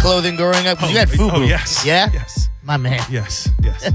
clothing growing up? 'Cause you had FUBU. Oh, yes. Yeah? Yes. My man. Yes.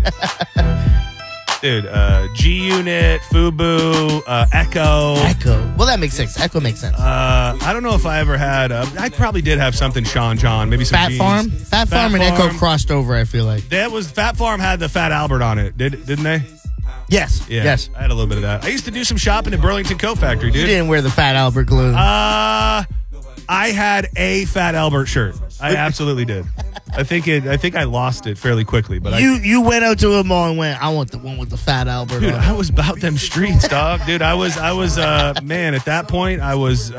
Dude, G-Unit, FUBU, Echo. Echo. Well, that makes sense. Echo makes sense. I don't know if I ever had. I probably did have something Sean John, maybe some Fat jeans. Farm? Fat Farm and Echo crossed over, I feel like. That was Fat Farm had the Fat Albert on it, didn't they? Yes. Yeah. Yes. I had a little bit of that. I used to do some shopping at Burlington Coat Factory, dude. You didn't wear the Fat Albert glue. I had a Fat Albert shirt. I absolutely did. I think I lost it fairly quickly, but you went out to a mall and went, I want the one with the Fat Albert dude, on. I was about them streets, dog. Dude, I was man, at that point I was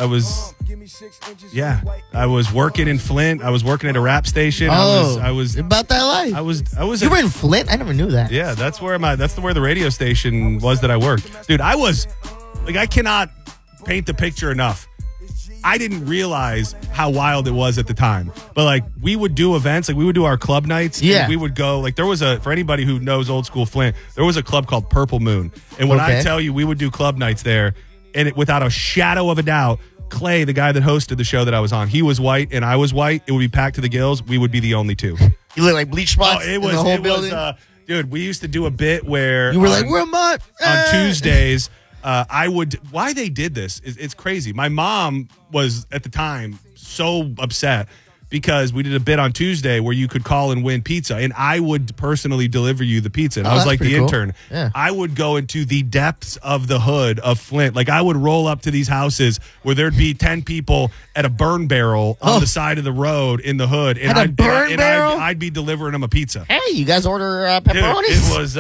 working in Flint. I was working at a rap station. I was about that life. I was You were in Flint? I never knew that. Yeah, that's where the radio station was that I worked. Dude, I was like, I cannot paint the picture enough. I didn't realize how wild it was at the time. But like, we would do events, like we would do our club nights. Yeah. And we would go, like, for anybody who knows old school Flint, there was a club called Purple Moon. And when I tell you we would do club nights there, and without a shadow of a doubt, Clay, the guy that hosted the show that I was on, he was white and I was white. It would be packed to the gills. We would be the only two. You look like bleach spots in the whole building? Dude, we used to do a bit where you were like, where am I? On Tuesdays, why they did this is it's crazy. My mom was at the time so upset because we did a bit on Tuesday where you could call and win pizza, and I would personally deliver you the pizza. And I was like the intern. Yeah. I would go into the depths of the hood of Flint. Like, I would roll up to these houses where there'd be 10 people at a burn barrel on the side of the road in the hood. And I'd be delivering them a pizza. Hey, you guys order pepperonis?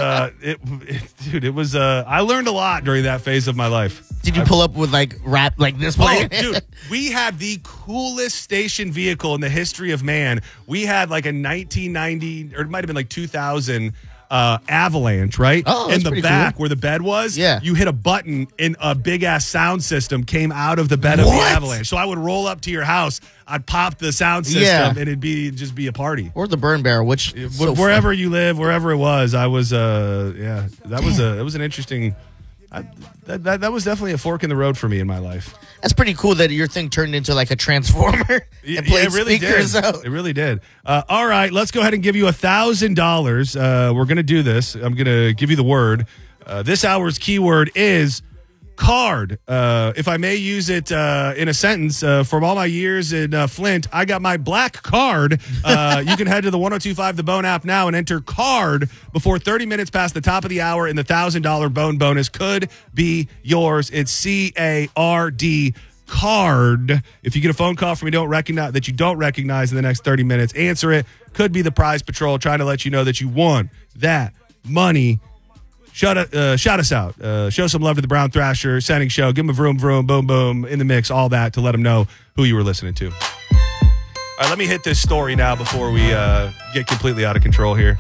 It was I learned a lot during that phase of my life. Did you pull up with like rap like this? Oh, dude, we had the coolest station vehicle in the history of man. We had like a 1990, or it might have been like 2000 Avalanche, right? Oh, in the back cool. where the bed was, yeah. You hit a button and a big ass sound system came out of the bed of the Avalanche. So I would roll up to your house, I'd pop the sound system, and it'd just be a party. Or the burn barrel, which wherever you live, wherever it was, I was that was an interesting. That was definitely a fork in the road for me in my life. That's pretty cool that your thing turned into like a transformer and played it really speakers did. out. It really did. All right, let's go ahead and give you $1,000. We're going to do this. I'm going to give you the word. This hour's keyword is card. If I may use it in a sentence, from all my years in Flint, I got my black card. You can head to the 102.5 The Bone app now and enter card before 30 minutes past the top of the hour, and the $1,000 Bone bonus could be yours. It's CARD. Card. If you get a phone call from you don't recognize in the next 30 minutes, answer it. Could be the Prize Patrol trying to let you know that you won that money. Shout us out. Show some love to the Brown Thrasher Sending Show. Give them a vroom, vroom, boom, boom in the mix, all that to let them know who you were listening to. All right, let me hit this story now before we get completely out of control here.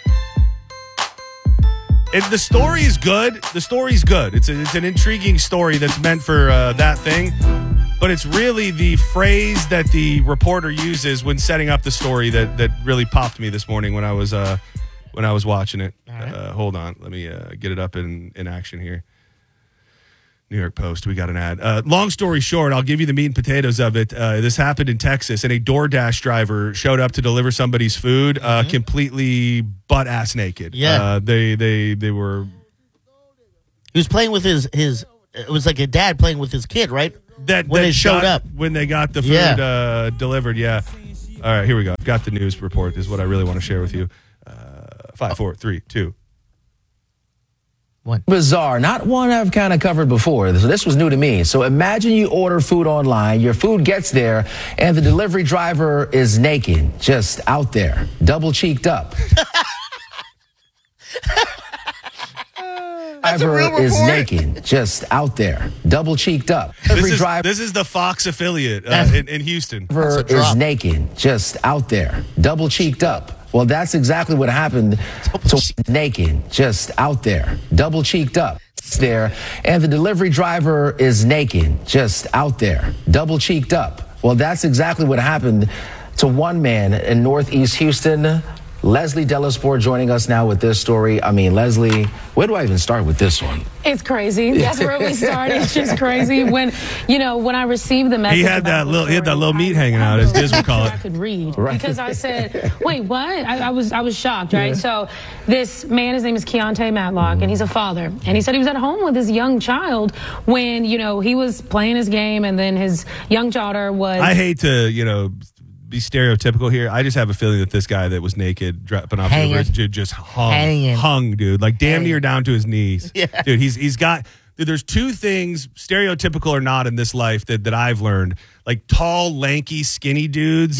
The story is good. The story's good. It's an intriguing story that's meant for that thing. But it's really the phrase that the reporter uses when setting up the story that really popped me this morning when I was watching it. Right. Hold on. Let me get it up in action here. New York Post, we got an ad. Long story short, I'll give you the meat and potatoes of it. This happened in Texas, and a DoorDash driver showed up to deliver somebody's food completely butt-ass naked. Yeah. They were... He was playing with his it was like a dad playing with his kid, right? When they showed up. When they got the food delivered, yeah. All right, here we go. I've got the news report. This is what I really want to share with you. 5, 4, 3, 2. One. Bizarre, not one I've kind of covered before. So this was new to me. So imagine you order food online, your food gets there, and the delivery driver is naked, just out there, double cheeked up. Driver is naked, just out there, double cheeked up. This is the Fox affiliate in Houston. Driver is naked, just out there, double cheeked up. Well, that's exactly what happened. Naked, just out there, double cheeked up there. And the delivery driver is naked, just out there, double cheeked up. Well, that's exactly what happened to one man in Northeast Houston Leslie Delasport joining us now with this story. I mean, Leslie, where do I even start with this one? It's crazy. That's where we started. It's just crazy. When I received the message, he had that little meat hanging out, as Diz would call it. I could read because I said, "Wait, what?" I was shocked, right? Yeah. So this man, his name is Keontae Matlock, and he's a father, and he said he was at home with his young child when he was playing his game, and then his young daughter was. I hate to be stereotypical here. I just have a feeling that this guy that was naked dropping off the bridge just hung, dude, like damn near down to his knees. Yeah. Dude, he's got. Dude, there's two things, stereotypical or not, in this life that I've learned. Like tall, lanky, skinny dudes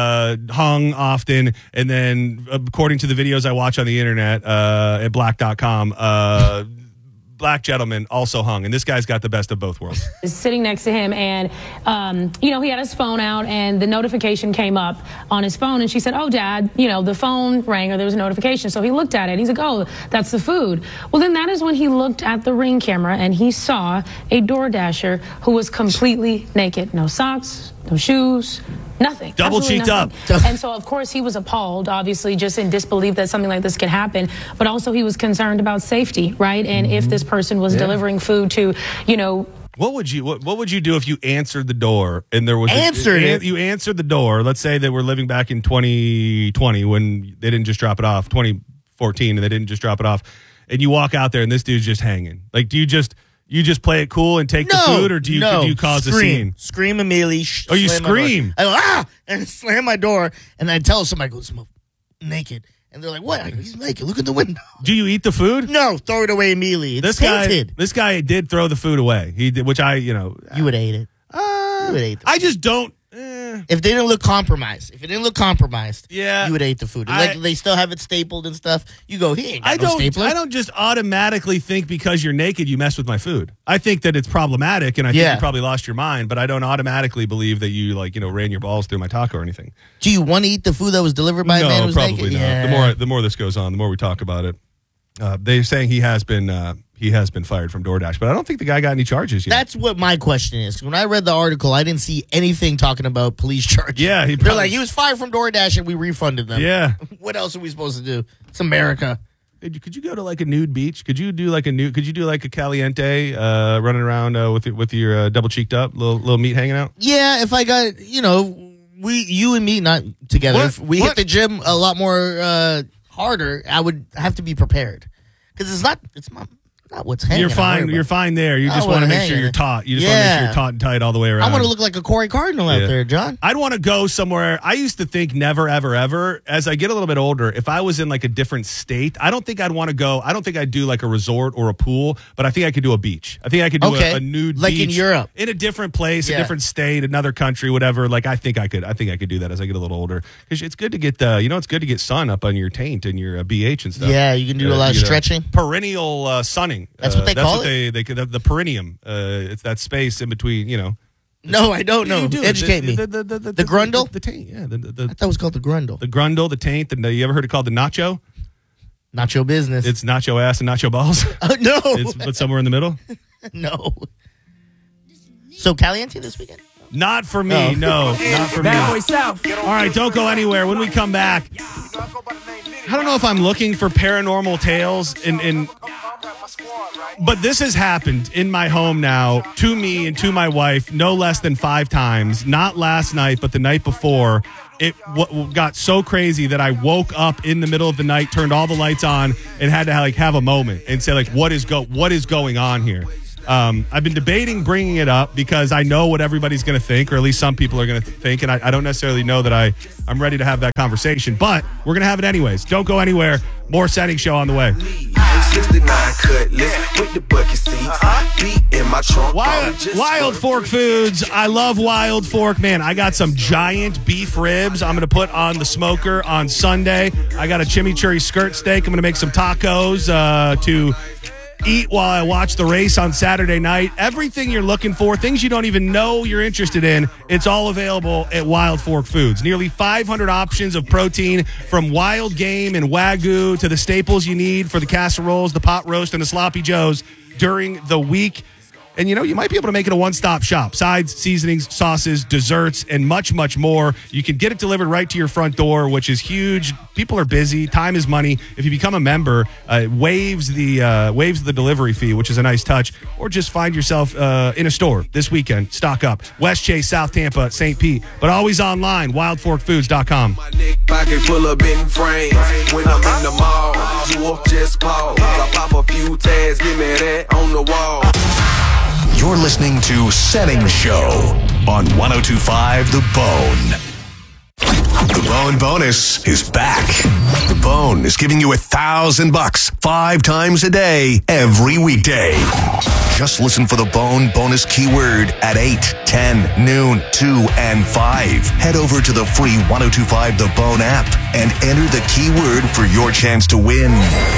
hung often. And then, according to the videos I watch on the internet at black.com, black gentleman also hung. And this guy's got the best of both worlds. Sitting next to him, and, he had his phone out, and the notification came up on his phone. And she said, "Oh, Dad, the phone rang, or there was a notification." So he looked at it, and he's like, "Oh, that's the food." Well, then that is when he looked at the Ring camera, and he saw a DoorDasher who was completely naked. No socks, no shoes, nothing. Double cheeked up. And so, of course, he was appalled, obviously, just in disbelief that something like this could happen. But also he was concerned about safety, right? And if this person was delivering food to, What would you do if you answered the door and there was you answered the door? Let's say they were living back in 2020 when they didn't just drop it off, 2014, and they didn't just drop it off, and you walk out there and this dude's just hanging. Like, do you just play it cool and take the food, or do you cause a scene? Scream immediately. Oh, you scream! I go, and slam my door, and I tell somebody, "Go smoke naked." And they're like, "What? He's naked. Look at the window." Do you eat the food? No, throw it away immediately. It's tainted. This guy did throw the food away. He did, which you would hate it. You would hate it. I just don't. If they didn't look compromised, yeah, you would hate the food. Like they still have it stapled and stuff. You go, he ain't got no stapler. I don't just automatically think because you're naked you mess with my food. I think that it's problematic, and I think you probably lost your mind. But I don't automatically believe that you ran your balls through my taco or anything. Do you want to eat the food that was delivered by a man who was naked? No, probably not. Yeah. The more this goes on, the more we talk about it. They're saying he has been fired from DoorDash, but I don't think the guy got any charges yet. That's what my question is. When I read the article, I didn't see anything talking about police charges. Yeah, they're like, he was fired from DoorDash and we refunded them. Yeah. What else are we supposed to do? It's America. Could you go to like a nude beach? Could you do like a caliente running around with your double cheeked up, little meat hanging out? Yeah, if I got you and me not together. If we hit the gym a lot more harder, I would have to be prepared because it's not what's hanging. You're fine there. You just want to make sure you're taut. You just want to make sure you're taut and tight all the way around. I want to look like a Corey Cardinal out there, John. I'd want to go somewhere. I used to think never, ever, ever. As I get a little bit older, if I was in like a different state, I don't think I'd want to go. I don't think I'd do like a resort or a pool, but I think I could do a beach. I think I could do a nude like beach. In Europe. In a different place, a different state, another country, whatever. Like I think I could do that as I get a little older. Because it's good to get it's good to get sun up on your taint and your BH and stuff. Yeah, you can do a lot of stretching. Perennial sunning. That's what they call it. The perineum. It's that space in between, No, I don't know. Educate me. The grundle? The taint, yeah. I thought it was called the grundle. The grundle, the taint. You ever heard it called the nacho? Nacho business. It's nacho ass and nacho balls. Oh, no. But somewhere in the middle? No. So Caliente this weekend? Not for me, no. Not for me. All right, don't go anywhere. When we come back, I don't know if I'm looking for paranormal tales but this has happened in my home now to me and to my wife no less than 5 times. Not last night, but the night before. It got so crazy that I woke up in the middle of the night, turned all the lights on, and had to have a moment and say, what is going on here? I've been debating bringing it up because I know what everybody's going to think, or at least some people are going to think, and I don't necessarily know that I'm ready to have that conversation, but we're going to have it anyways. Don't go anywhere. More Setting Show on the way. 69 Cutlass with the bucket seats. Beat in my trunk. Wild Fork Foods. I love Wild Fork. Man, I got some giant beef ribs I'm going to put on the smoker on Sunday. I got a chimichurri skirt steak. I'm going to make some tacos to eat while I watch the race on Saturday night. Everything you're looking for, things you don't even know you're interested in, it's all available at Wild Fork Foods. Nearly 500 options of protein, from wild game and Wagyu to the staples you need for the casseroles, the pot roast, and the sloppy joes during the week. And, you might be able to make it a one-stop shop. Sides, seasonings, sauces, desserts, and much, much more. You can get it delivered right to your front door, which is huge. People are busy. Time is money. If you become a member, it waives the delivery fee, which is a nice touch. Or just find yourself in a store this weekend. Stock up. West Chase, South Tampa, St. Pete. But always online, wildforkfoods.com. My neck pocket full of bitten frames. When I'm in the mall, you just pause. I pop a few tags, give me that on the wall. You're listening to Setting Show on 102.5 The Bone. The Bone Bonus is back. The Bone is giving you $1,000 5 times a day, every weekday. Just listen for the Bone Bonus keyword at 8, 10, noon, 2, and 5. Head over to the free 102.5 The Bone app and enter the keyword for your chance to win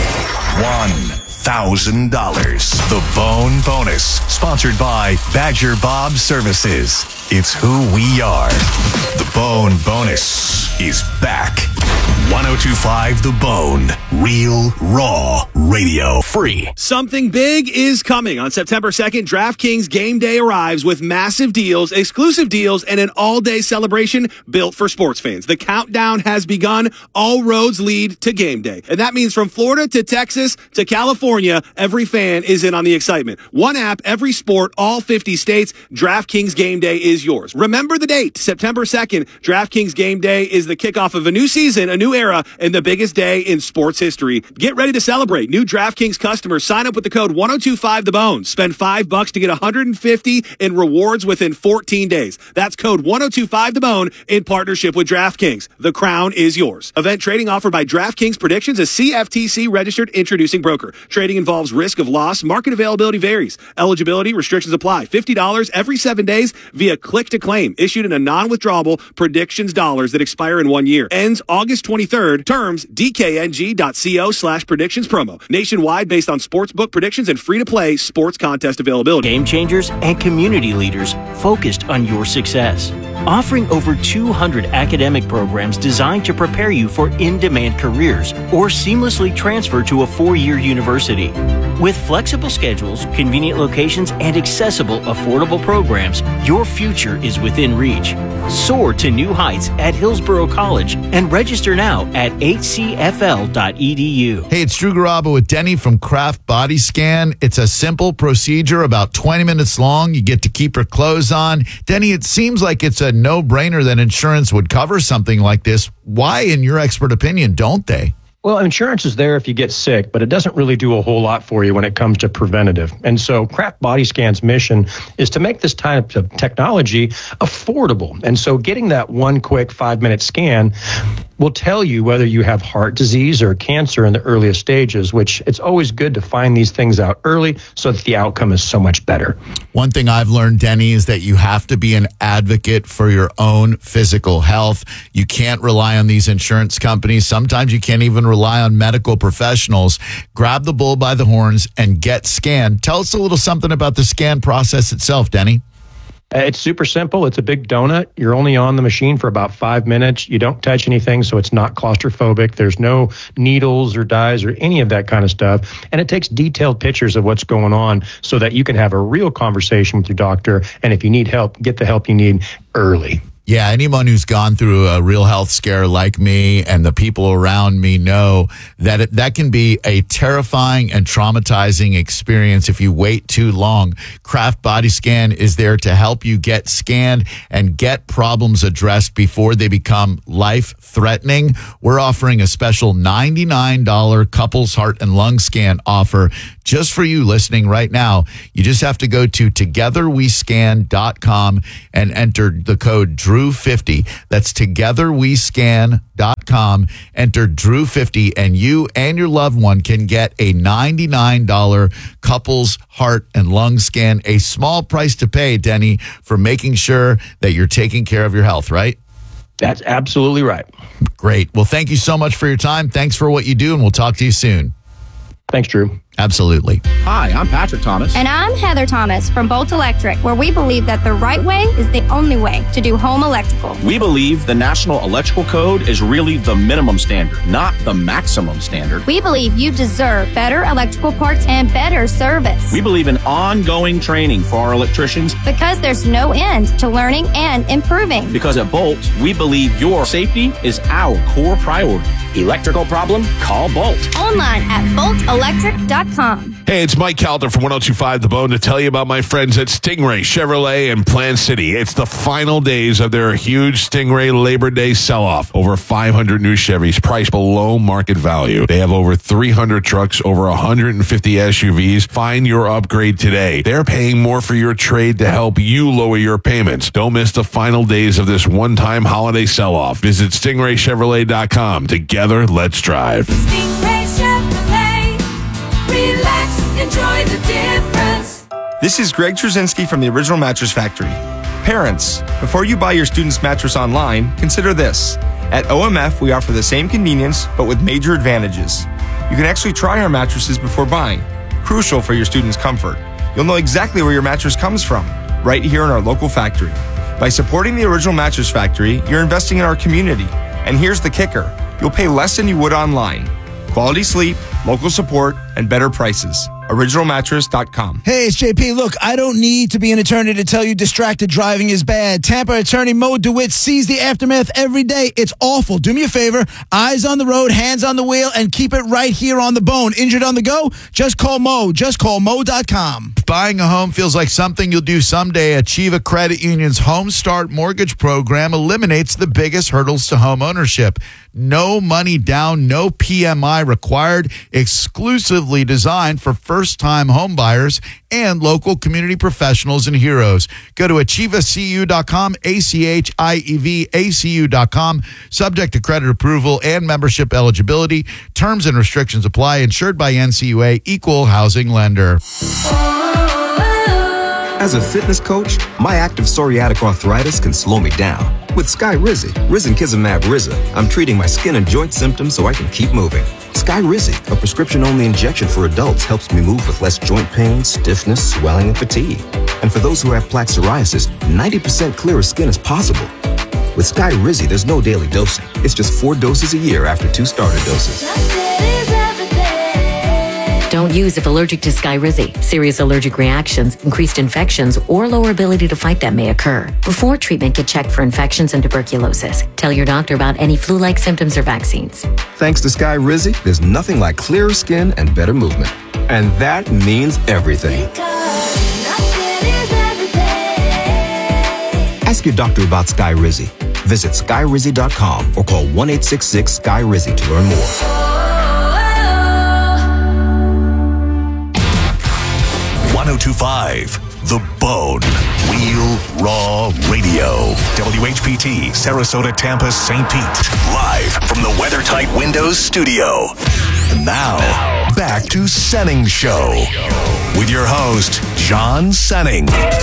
$1,000. The Bone Bonus, sponsored by Badger Bob Services. It's who we are. The Bone Bonus is back. 102.5 The Bone. Real, raw radio. Free. Something big is coming. On September 2nd, DraftKings Game Day arrives with massive deals, exclusive deals, and an all-day celebration built for sports fans. The countdown has begun. All roads lead to Game Day. And that means from Florida to Texas to California, every fan is in on the excitement. One app, every sport, all 50 states. DraftKings Game Day is yours. Remember the date, September 2nd. DraftKings Game Day is the kickoff of a new season, a new era, and the biggest day in sports history. Get ready to celebrate. New DraftKings customers sign up with the code 1025TheBone. Spend $5 to get $150 in rewards within 14 days. That's code 1025TheBone in partnership with DraftKings. The crown is yours. Event trading offered by DraftKings Predictions, a CFTC registered introducing broker. Trading involves risk of loss. Market availability varies. Eligibility restrictions apply. $50 every 7 days via click to claim. Issued in a non-withdrawable predictions dollars that expire in 1 year. Ends August 23rd. Terms dkng.co/predictions promo. Nationwide based on sportsbook predictions and free-to-play sports contest availability. Game changers and community leaders focused on your success. Offering over 200 academic programs designed to prepare you for in-demand careers or seamlessly transfer to a 4-year university. With flexible schedules, convenient locations, and accessible, affordable programs, your future is within reach. Soar to new heights at Hillsborough College and register now at hcfl.edu. Hey, it's Drew Garabo with Denny from Kraft Body Scan. It's a simple procedure, about 20 minutes long. You get to keep your clothes on. Denny, it seems like it's a no-brainer that insurance would cover something like this. Why, in your expert opinion, don't they? Well, insurance is there if you get sick, but it doesn't really do a whole lot for you when it comes to preventative. And so Kraft Body Scan's mission is to make this type of technology affordable. And so getting that one quick 5-minute scan will tell you whether you have heart disease or cancer in the earliest stages, which it's always good to find these things out early so that the outcome is so much better. One thing I've learned, Denny, is that you have to be an advocate for your own physical health. You can't rely on these insurance companies. Sometimes you can't even rely on medical professionals. Grab the bull by the horns and get scanned. Tell us a little something about the scan process itself, Denny. It's super simple. It's a big donut. You're only on the machine for about 5 minutes. You don't touch anything, so it's not claustrophobic. There's no needles or dyes or any of that kind of stuff. And it takes detailed pictures of what's going on so that you can have a real conversation with your doctor. And if you need help, get the help you need early. Yeah, anyone who's gone through a real health scare like me and the people around me know that that can be a terrifying and traumatizing experience if you wait too long. Kraft Body Scan is there to help you get scanned and get problems addressed before they become life-threatening. We're offering a special $99 couples heart and lung scan offer just for you listening right now. You just have to go to togetherwescan.com and enter the code DREW50. That's togetherwescan.com. Enter DREW50, and you and your loved one can get a $99 couples heart and lung scan. A small price to pay, Denny, for making sure that you're taking care of your health, right? That's absolutely right. Great. Well, thank you so much for your time. Thanks for what you do, and we'll talk to you soon. Thanks, Drew. Absolutely. Hi, I'm Patrick Thomas. And I'm Heather Thomas from Bolt Electric, where we believe that the right way is the only way to do home electrical. We believe the National Electrical Code is really the minimum standard, not the maximum standard. We believe you deserve better electrical parts and better service. We believe in ongoing training for our electricians. Because there's no end to learning and improving. Because at Bolt, we believe your safety is our core priority. Electrical problem? Call Bolt. Online at boltelectric.com. Hey, it's Mike Calder from 102.5 The Bone to tell you about my friends at Stingray Chevrolet in Plant City. It's the final days of their huge Stingray Labor Day sell-off. Over 500 new Chevys priced below market value. They have over 300 trucks, over 150 SUVs. Find your upgrade today. They're paying more for your trade to help you lower your payments. Don't miss the final days of this one-time holiday sell-off. Visit StingrayChevrolet.com. Together, let's drive. Stingray Chevrolet. Relax, enjoy the difference. This is Greg Trzynski from the Original Mattress Factory. Parents, before you buy your student's mattress online, consider this. At OMF, we offer the same convenience, but with major advantages. You can actually try our mattresses before buying, crucial for your student's comfort. You'll know exactly where your mattress comes from, right here in our local factory. By supporting the Original Mattress Factory, you're investing in our community. And here's the kicker. You'll pay less than you would online. Quality sleep, local support, and better prices. OriginalMattress.com. Hey, it's JP. Look, I don't need to be an attorney to tell you distracted driving is bad. Tampa attorney Mo DeWitt sees the aftermath every day. It's awful. Do me a favor. Eyes on the road, hands on the wheel, and keep it right here on The Bone. Injured on the go? Just call Mo. Just call Mo.com. If buying a home feels like something you'll do someday, Achieva Credit Union's Home Start Mortgage Program eliminates the biggest hurdles to home ownership. No money down, no PMI required, exclusively designed for first-time home buyers and local community professionals and heroes. Go to achievacu.com, ACHIEVACU.com. Subject to credit approval and membership eligibility. Terms and restrictions apply. Insured by NCUA, Equal Housing Lender. As a fitness coach, my active psoriatic arthritis can slow me down. With Skyrizi, Risankizumab Riza, I'm treating my skin and joint symptoms so I can keep moving. Skyrizi, a prescription-only injection for adults, helps me move with less joint pain, stiffness, swelling, and fatigue. And for those who have plaque psoriasis, 90% clearer skin is possible. With Skyrizi, there's no daily dosing. It's just 4 doses a year after 2 starter doses. Don't use if allergic to Skyrizi. Serious allergic reactions, increased infections, or lower ability to fight them may occur. Before treatment, get checked for infections and tuberculosis. Tell your doctor about any flu-like symptoms or vaccines. Thanks to Skyrizi, there's nothing like clearer skin and better movement. And that means everything. Ask your doctor about Skyrizi. Visit Skyrizi.com or call 1-866-SKY-RIZI to learn more. 102.5 The Bone. Real Raw Radio. WHPT, Sarasota, Tampa, St. Pete. Live from the WeatherTight Windows studio. And now, back to Senning Show. With your host, John Senning.